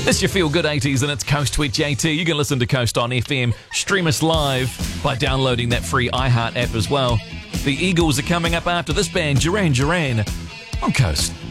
It's your Feel Good 80s and it's Coast with JT. You can listen to Coast on FM. Stream us live by downloading that free iHeart app as well. The Eagles are coming up after this band, Duran Duran, on Coast.